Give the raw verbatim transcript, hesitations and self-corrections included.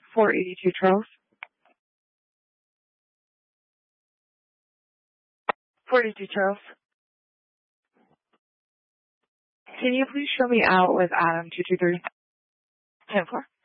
four eighty-two Charles. four eighty-two Charles. Can you please show me out with Adam two two three? ten four.